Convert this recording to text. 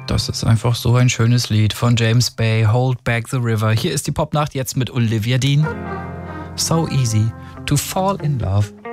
Das ist einfach so ein schönes Lied von James Bay, Hold Back the River. Hier ist die Popnacht jetzt mit Olivia Dean. So easy to fall in love.